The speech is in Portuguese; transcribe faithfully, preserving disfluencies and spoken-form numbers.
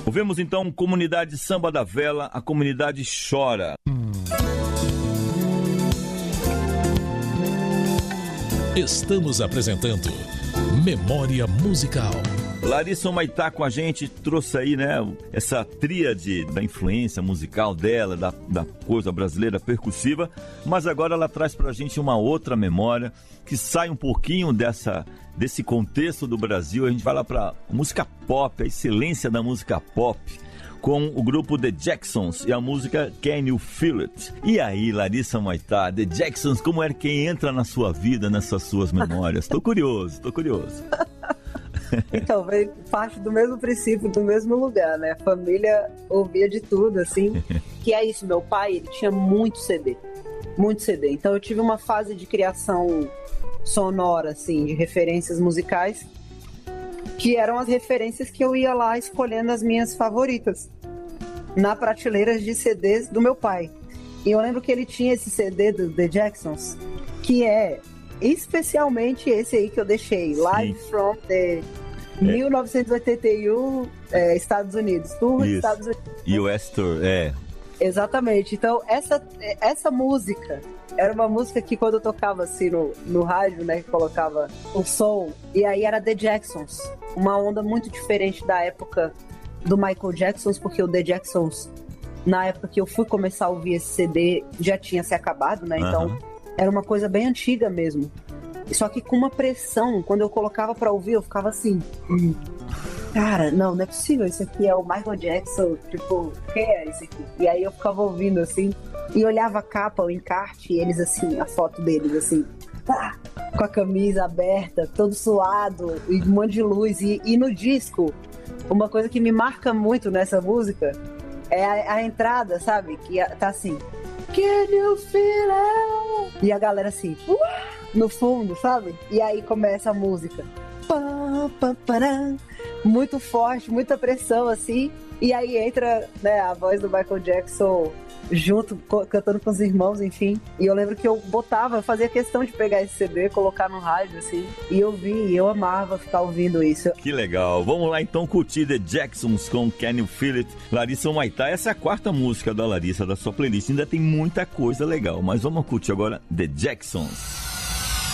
Ouvimos então Comunidade Samba da Vela, a comunidade chora. Estamos apresentando Memória Musical. Larissa Humaitá com a gente, trouxe aí, né, essa tríade da influência musical dela, da, da coisa brasileira percussiva, mas agora ela traz pra gente uma outra memória que sai um pouquinho dessa, desse contexto do Brasil. A gente vai lá pra música pop, a excelência da música pop, com o grupo The Jacksons e a música Can You Feel It? E aí, Larissa Humaitá, The Jacksons, como é que entra na sua vida, nessas suas memórias? Tô curioso, tô curioso. Então, veio parte do mesmo princípio, do mesmo lugar, né? A família ouvia de tudo, assim. Que é isso, meu pai, ele tinha muito C D. Muito C D. Então eu tive uma fase de criação sonora, assim, de referências musicais, que eram as referências que eu ia lá escolhendo as minhas favoritas na prateleira de C Ds do meu pai. E eu lembro que ele tinha esse C D do The Jacksons, que é especialmente esse aí que eu deixei, Sim. Live from the é. mil novecentos e oitenta e um, é, Estados Unidos, Tour dos Estados Unidos. U S Tour, é. Exatamente. Então, essa, essa música era uma música que quando eu tocava assim no, no rádio, né, que colocava o som, e aí era The Jacksons, uma onda muito diferente da época do Michael Jackson, porque o The Jacksons, na época que eu fui começar a ouvir esse C D, já tinha se acabado, né, então uhum. era uma coisa bem antiga mesmo. Só que com uma pressão, quando eu colocava pra ouvir, eu ficava assim... Hum, cara, não, não é possível, isso aqui é o Michael Jackson, tipo, quem é esse aqui? E aí eu ficava ouvindo, assim, e olhava a capa, o encarte, e eles, assim, a foto deles, assim, pá, com a camisa aberta, todo suado, e um monte de luz. E, e no disco, uma coisa que me marca muito nessa música é a, a entrada, sabe? Que tá assim... Can you feel it? E a galera assim, no fundo, sabe? E aí começa a música. Pam, pam, param. Muito forte, muita pressão, assim. E aí entra, né, a voz do Michael Jackson junto, co- cantando com os irmãos, enfim. E eu lembro que eu botava, eu fazia questão de pegar esse C D, colocar no rádio, assim. E eu vi, e eu amava ficar ouvindo isso. Que legal. Vamos lá, então, curtir The Jacksons com Can You Feel It? Larissa Humaitá, essa é a quarta música da Larissa, da sua playlist. Ainda tem muita coisa legal, mas vamos curtir agora The Jacksons.